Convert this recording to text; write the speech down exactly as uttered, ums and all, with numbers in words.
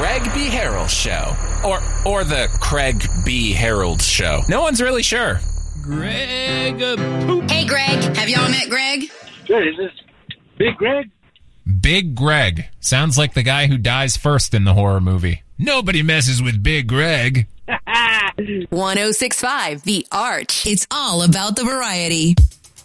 Greg B. Harold Show. Or or the Craig B. Harold Show. No one's really sure. Greg uh, Poop. Hey, Greg. Have y'all met Greg? Good. Is this Big Greg? Big Greg. Sounds like the guy who dies first in the horror movie. Nobody messes with Big Greg. one oh six point five The Arch. It's all about the variety.